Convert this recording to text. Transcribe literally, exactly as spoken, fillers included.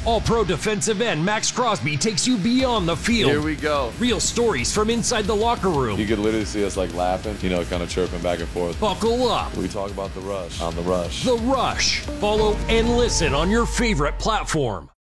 All-Pro defensive end Max Crosby takes you beyond the field. Here we go. Real stories from inside the locker room. You could literally see us like laughing, you know, kind of chirping back and forth. Buckle up. We talk about The Rush on The Rush. The Rush. Follow and listen on your favorite platform.